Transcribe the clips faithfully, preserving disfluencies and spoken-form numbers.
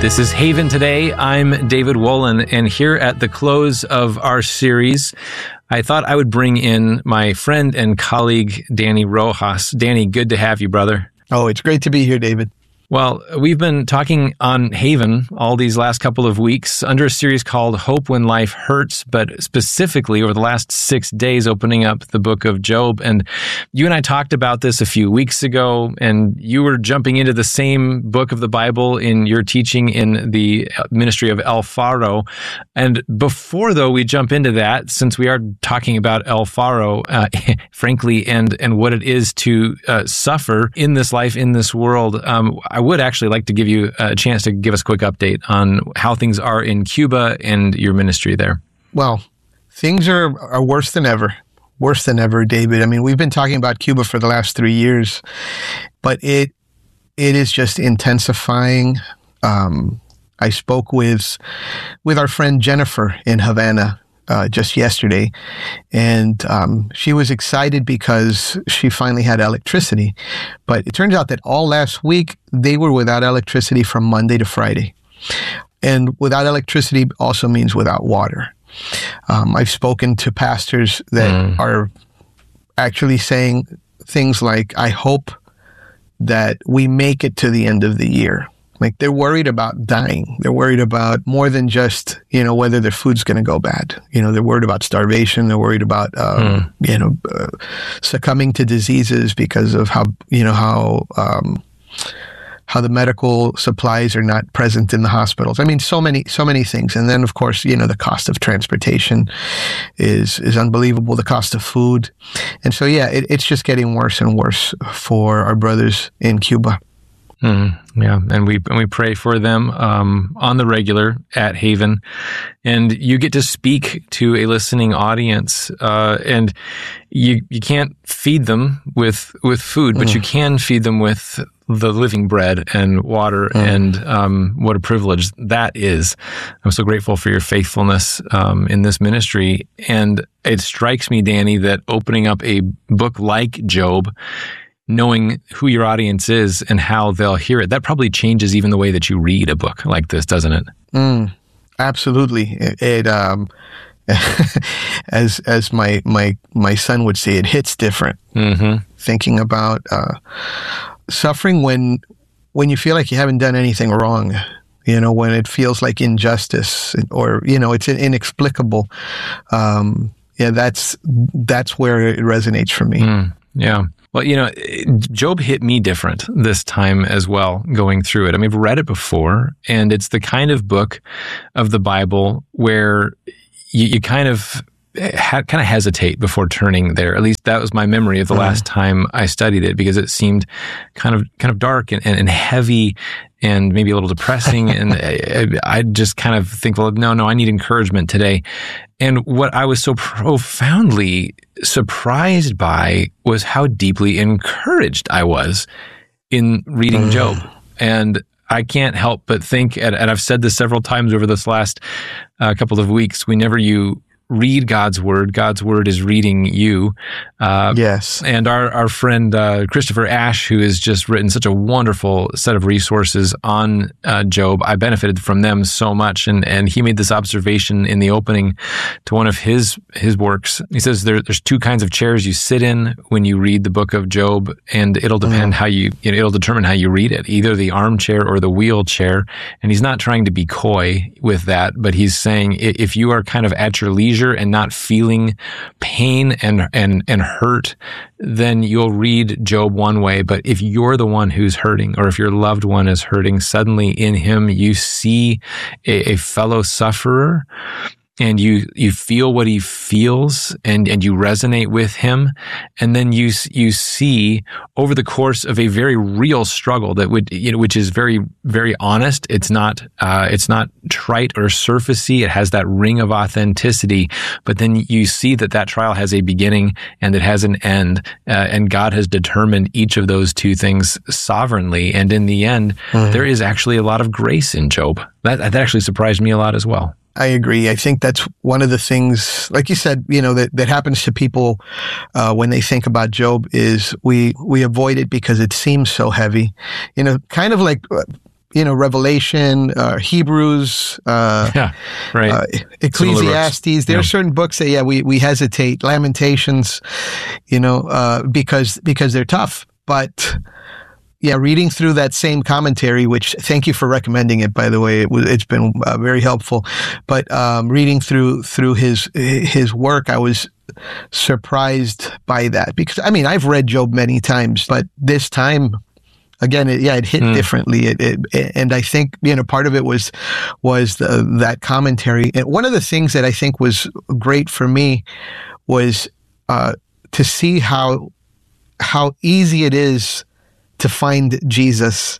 This is Haven Today. I'm David Wolin, and here at the close of our series, I thought I would bring in my friend and colleague, Danny Rojas. Danny, good to have you, brother. Oh, it's great to be here, David. Well, we've been talking on Haven all these last couple of weeks under a series called Hope When Life Hurts, but specifically over the last six days opening up the book of Job. And you and I talked about this a few weeks ago, and you were jumping into the same book of the Bible in your teaching in the ministry of El Faro. And before, though, we jump into that, since we are talking about El Faro, uh, frankly, and, and what it is to uh, suffer in this life, in this world, um, I would actually like to give you a chance to give us a quick update on how things are in Cuba and your ministry there. Well, things are, are worse than ever. Worse than ever, David. I mean, we've been talking about Cuba for the last three years, but it it is just intensifying. Um, I spoke with with our friend Jennifer in Havana Uh, just yesterday, and um, she was excited because she finally had electricity. But it turns out that all last week, they were without electricity from Monday to Friday. And without electricity also means without water. Um, I've spoken to pastors that mm. are actually saying things like, I hope that we make it to the end of the year. Like, they're worried about dying. They're worried about more than just, you know, whether their food's going to go bad. You know, they're worried about starvation. They're worried about, um, mm. you know, uh, succumbing to diseases because of how, you know, how, um, how the medical supplies are not present in the hospitals. I mean, so many, so many things. And then, of course, you know, the cost of transportation is, is unbelievable. The cost of food. And so, yeah, it, it's just getting worse and worse for our brothers in Cuba. Mm, yeah, and we and we pray for them um, on the regular at Haven, and you get to speak to a listening audience, uh, and you you can't feed them with with food, but mm. you can feed them with the living bread and water, mm. and um, what a privilege that is. I'm so grateful for your faithfulness um, in this ministry, and it strikes me, Danny, that opening up a book like Job, knowing who your audience is and how they'll hear it, that probably changes even the way that you read a book like this, doesn't it? Mm, absolutely. It, it um, as as my my my son would say, it hits different. Mm-hmm. Thinking about uh, suffering when when you feel like you haven't done anything wrong, you know, when it feels like injustice or, you know, it's inexplicable. Um, yeah, that's that's where it resonates for me. Mm, yeah. Well, you know, Job hit me different this time as well, going through it. I mean, I've read it before, and it's the kind of book of the Bible where you, you kind of ha- kind of hesitate before turning there. At least that was my memory of the mm. last time I studied it, because it seemed kind of kind of dark and, and, and heavy and maybe a little depressing. And I, I just kind of think, well, no, no, I need encouragement today. And what I was so profoundly surprised by was how deeply encouraged I was in reading Job. And I can't help but think, and, and I've said this several times over this last uh, couple of weeks, whenever you read God's word, God's word is reading you. Uh, yes. And our, our friend uh, Christopher Ash, who has just written such a wonderful set of resources on uh, Job, I benefited from them so much. And, and he made this observation in the opening to one of his his works. He says there, there's two kinds of chairs you sit in when you read the book of Job, and it'll depend mm. how you, you know, it'll determine how you read it, either the armchair or the wheelchair. And he's not trying to be coy with that, but he's saying if you are kind of at your leisure and not feeling pain and and and hurt, then you'll read Job one way. But if you're the one who's hurting, or if your loved one is hurting, suddenly in him you see a, a fellow sufferer, and you you feel what he feels, and and you resonate with him, and then you you see over the course of a very real struggle that would, you know, which is very very honest. It's not uh, it's not trite or surfacey. It has that ring of authenticity. But then you see that that trial has a beginning and it has an end, uh, and God has determined each of those two things sovereignly. And in the end, mm. there is actually a lot of grace in Job. That that actually surprised me a lot as well. I agree. I think that's one of the things, like you said, you know, that, that happens to people uh, when they think about Job is we we avoid it because it seems so heavy. You know, kind of like you know, Revelation, uh, Hebrews, uh, yeah, right. uh, Ecclesiastes. There yeah. are certain books that, yeah, we, we hesitate. Lamentations, you know, uh, because because they're tough. But yeah, reading through that same commentary, which thank you for recommending it, by the way, it was, it's been uh, very helpful. But um, reading through through his his work, I was surprised by that because I mean I've read Job many times, but this time. Again, it, yeah, it hit mm. differently. It, it, it, and I think, you know, part of it was, was the, that commentary. And one of the things that I think was great for me was, uh, to see how, how easy it is to find Jesus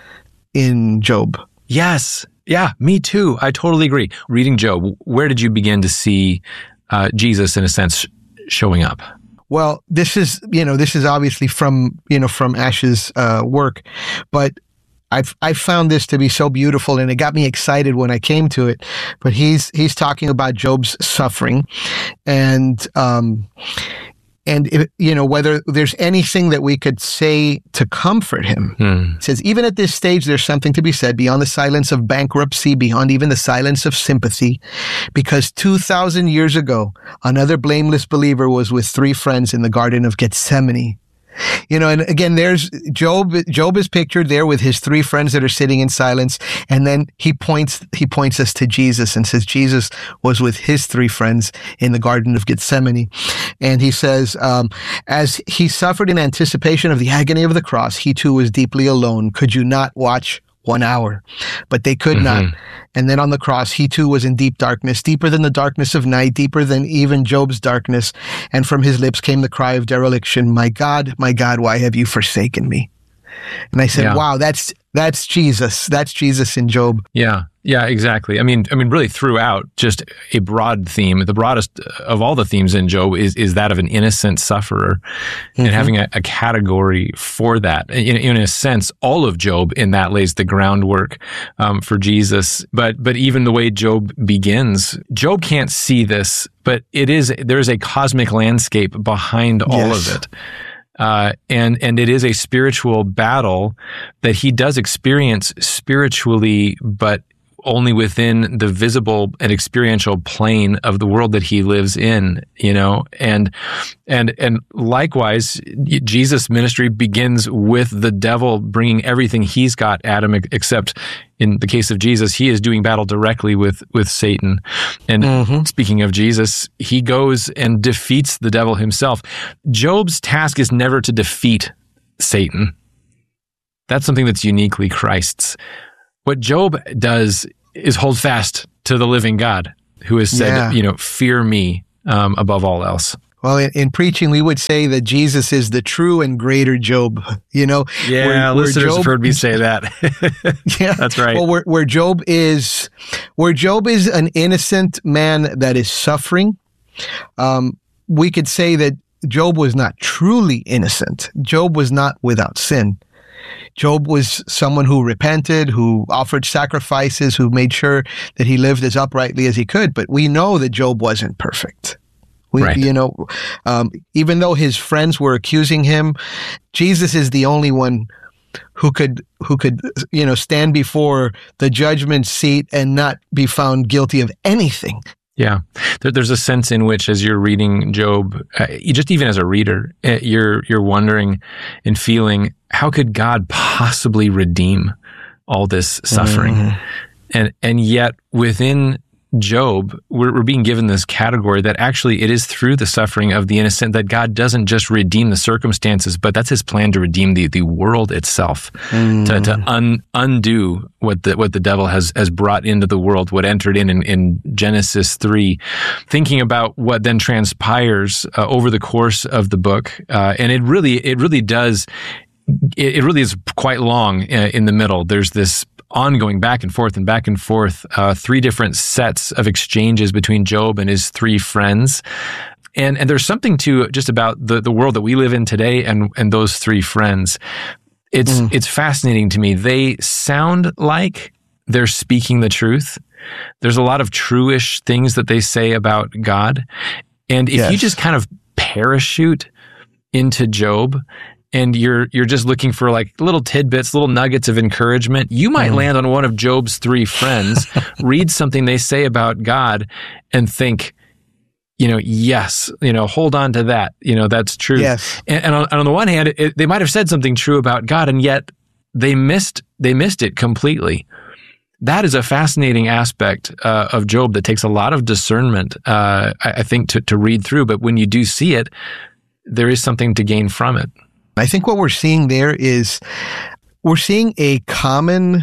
in Job. Yes. Yeah, me too. I totally agree. Reading Job, where did you begin to see, uh, Jesus in a sense showing up? Well, this is, you know, this is obviously from, you know, from Ash's uh, work, but I've, I found this to be so beautiful and it got me excited when I came to it. But he's, he's talking about Job's suffering and, um, and, it, you know, whether there's anything that we could say to comfort him. Hmm. It says, even at this stage, there's something to be said beyond the silence of bankruptcy, beyond even the silence of sympathy, because two thousand years ago, another blameless believer was with three friends in the Garden of Gethsemane. You know, and again, there's Job. Job is pictured there with his three friends that are sitting in silence, and then he points he points us to Jesus and says Jesus was with his three friends in the Garden of Gethsemane, and he says, um, as he suffered in anticipation of the agony of the cross, he too was deeply alone. Could you not watch one hour? But they could mm-hmm. not. And then on the cross, he too was in deep darkness, deeper than the darkness of night, deeper than even Job's darkness. And from his lips came the cry of dereliction, my God, my God, why have you forsaken me? And I said, yeah. wow, that's that's Jesus. That's Jesus in Job. Yeah, yeah, exactly. I mean, I mean, really throughout, just a broad theme. The broadest of all the themes in Job is is that of an innocent sufferer, mm-hmm. and having a, a category for that. In, in a sense, all of Job in that lays the groundwork um, for Jesus. But but even the way Job begins, Job can't see this, but it is there is a cosmic landscape behind all yes. of it. Uh, and, and it is a spiritual battle that he does experience spiritually, but only within the visible and experiential plane of the world that he lives in, you know, and, and, and likewise, Jesus' ministry begins with the devil bringing everything he's got at him, except in the case of Jesus, he is doing battle directly with, with Satan. And mm-hmm. speaking of Jesus, he goes and defeats the devil himself. Job's task is never to defeat Satan. That's something that's uniquely Christ's. What Job does is hold fast to the living God, who has said, yeah. you know, fear me um, above all else. Well, in, in preaching, we would say that Jesus is the true and greater Job, you know? Yeah, where, listeners where Job, have heard me say that. Yeah, that's right. Well, where, where Job is, where Job is an innocent man that is suffering, um, we could say that Job was not truly innocent. Job was not without sin. Job was someone who repented, who offered sacrifices, who made sure that he lived as uprightly as he could. But we know that Job wasn't perfect. We, right. You know, um, even though his friends were accusing him, Jesus is the only one who could, who could, you know, stand before the judgment seat and not be found guilty of anything. Yeah. There, there's a sense in which, as you're reading Job, uh, just even as a reader, uh, you're you're wondering and feeling, how could God possibly redeem all this suffering? Mm. And and yet within Job, we're, we're being given this category that actually it is through the suffering of the innocent that God doesn't just redeem the circumstances, but that's his plan to redeem the, the world itself, mm. to, to un, undo what the what the devil has has brought into the world, what entered in in, in Genesis three. Thinking about what then transpires uh, over the course of the book, uh, and it really it really does. It, it really is quite long uh, in the middle. There's this ongoing back and forth and back and forth, uh, three different sets of exchanges between Job and his three friends. And and there's something to just about the, the world that we live in today and, and those three friends. It's mm. it's fascinating to me. They sound like they're speaking the truth. There's a lot of true-ish things that they say about God. And if yes. you just kind of parachute into Job and you're you're just looking for like little tidbits, little nuggets of encouragement, you might mm. land on one of Job's three friends, read something they say about God, and think, you know, yes, you know, hold on to that. You know, that's true. Yes. And, and, on, and on the one hand, it, they might have said something true about God, and yet they missed they missed it completely. That is a fascinating aspect uh, of Job that takes a lot of discernment, uh, I, I think, to, to read through. But when you do see it, there is something to gain from it. I think what we're seeing there is we're seeing a common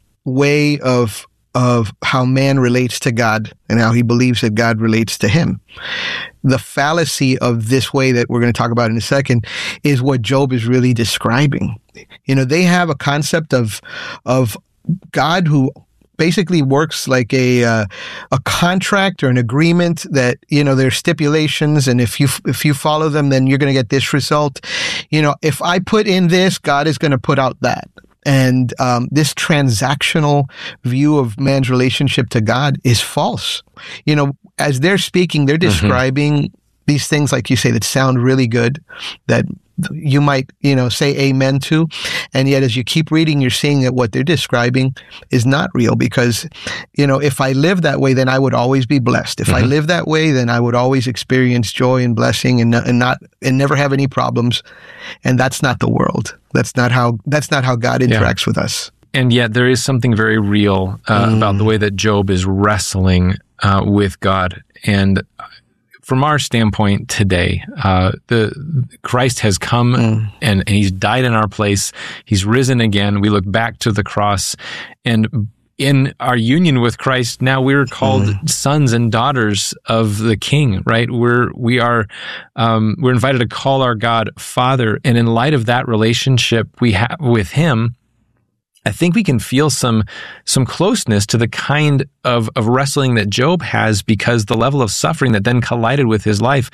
way of of how man relates to God and how he believes that God relates to him. The fallacy of this way that we're going to talk about in a second is what Job is really describing. You know, they have a concept of of God who basically works like a uh, a contract or an agreement that, you know, there's stipulations, and if you if you follow them, then you're going to get this result. You know, if I put in this, God is going to put out that. And um, this transactional view of man's relationship to God is false. You know, as they're speaking, they're describing mm-hmm. these things, like you say, that sound really good, that you might, you know, say amen to. And yet, as you keep reading, you're seeing that what they're describing is not real, because, you know, if I live that way, then I would always be blessed. If mm-hmm. I live that way, then I would always experience joy and blessing and, and not, and never have any problems. And that's not the world. That's not how, that's not how God interacts yeah. with us. And yet there is something very real uh, mm. about the way that Job is wrestling uh, with God. And from our standpoint today, uh, the Christ has come mm. and, and he's died in our place. He's risen again. We look back to the cross, and in our union with Christ, now we're called mm. sons and daughters of the King, right? We're we are um, we're invited to call our God Father, and in light of that relationship we have with Him, I think we can feel some some closeness to the kind of, of wrestling that Job has, because the level of suffering that then collided with his life,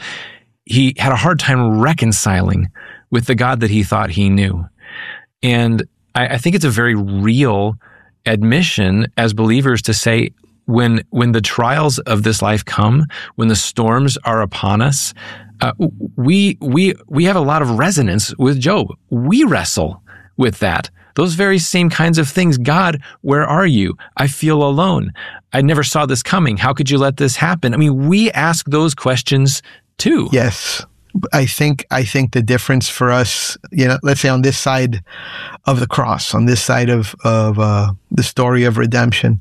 he had a hard time reconciling with the God that he thought he knew. And I, I think it's a very real admission as believers to say, when when the trials of this life come, when the storms are upon us, uh, we we we have a lot of resonance with Job. We wrestle with that. Those very same kinds of things. God, where are you? I feel alone. I never saw this coming. How could you let this happen? I mean, we ask those questions too. Yes. I think I think the difference for us, you know, let's say on this side of the cross, on this side of of uh, the story of redemption,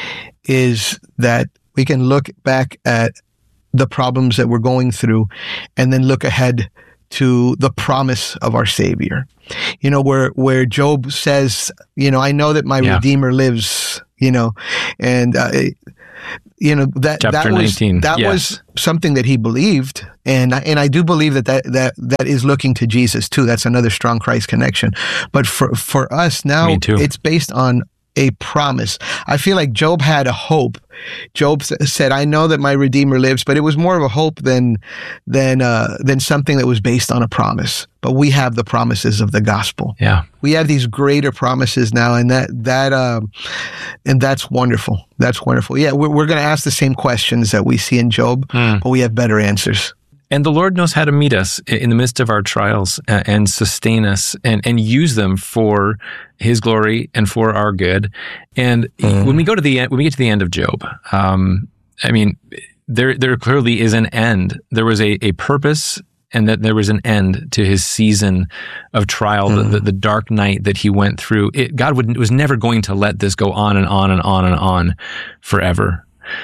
is that we can look back at the problems that we're going through, and then look ahead to the promise of our Savior. You know, where where Job says, you know, I know that my yeah. Redeemer lives. You know, and uh, you know that Chapter that was nineteen. that yes. was something that he believed, and and I do believe that, that that that is looking to Jesus too. That's another strong Christ connection. But for for us now, it's based on a promise. I feel like Job had a hope. Job said, "I know that my Redeemer lives," but it was more of a hope than than uh, than something that was based on a promise. But we have the promises of the gospel. Yeah, we have these greater promises now, and that that um, and that's wonderful. That's wonderful. Yeah, we're we're going to ask the same questions that we see in Job, mm. but we have better answers. And the Lord knows how to meet us in the midst of our trials and sustain us and, and use them for His glory and for our good. And mm. when we go to the end, when we get to the end of Job, um, I mean, there there clearly is an end. There was a, a purpose, and that there was an end to his season of trial, mm. the, the, the dark night that he went through. It, God would, was never going to let this go on and on and on and on forever.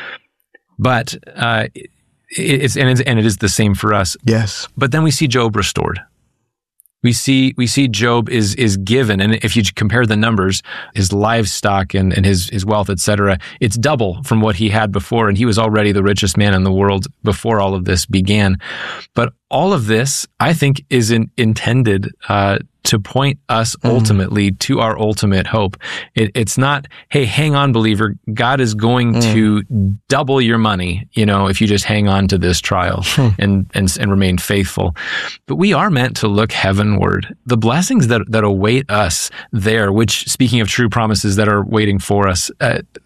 But uh, It's and, it's and it is the same for us. Yes. But then we see Job restored. We see we see Job is is given, and if you compare the numbers, his livestock and, and his, his wealth, et cetera, it's double from what he had before, and he was already the richest man in the world before all of this began. But all of this, I think, is in, intended uh, to point us ultimately mm. to our ultimate hope. It, it's not, hey, hang on, believer, God is going mm. to double your money, you know, if you just hang on to this trial and, and and remain faithful. But we are meant to look heavenward. The blessings that, that await us there, which, speaking of true promises that are waiting for us, uh,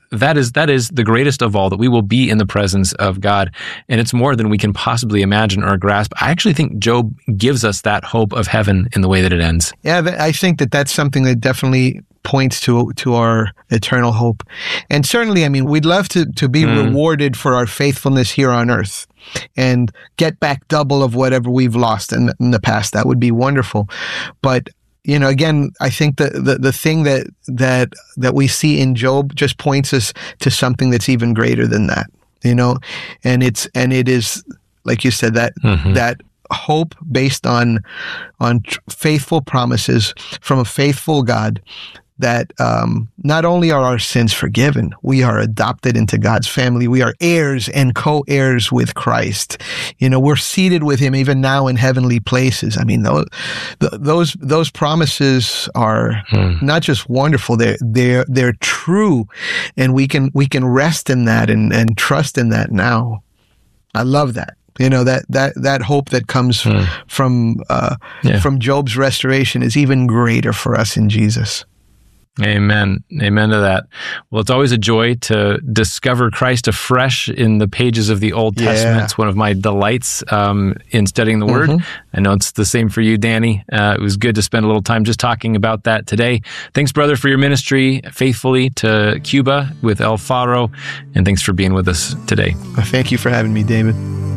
that is that is the greatest of all, that we will be in the presence of God. And it's more than we can possibly imagine or grasp. I actually think Job gives us that hope of heaven in the way that it ends. Yeah, I think that that's something that definitely points to to our eternal hope. And certainly, I mean, we'd love to, to be mm. rewarded for our faithfulness here on earth and get back double of whatever we've lost in, in the past. That would be wonderful. But you know, again, I think the, the, the thing that, that, that we see in Job just points us to something that's even greater than that, you know, and it's, and it is, like you said, that, mm-hmm. that hope based on, on faithful promises from a faithful God, that um, not only are our sins forgiven, we are adopted into God's family. We are heirs and co-heirs with Christ. You know, we're seated with Him even now in heavenly places. I mean, those those those promises are hmm. not just wonderful; they're they're they're true, and we can we can rest in that and and trust in that now. I love that. You know, that that that hope that comes hmm. from uh, yeah. from Job's restoration is even greater for us in Jesus. Amen. Amen to that. Well, it's always a joy to discover Christ afresh in the pages of the Old Testament. Yeah. It's one of my delights um, in studying the Word. Mm-hmm. I know it's the same for you, Danny. Uh, it was good to spend a little time just talking about that today. Thanks, brother, for your ministry faithfully to Cuba with El Faro, and thanks for being with us today. Thank you for having me, David.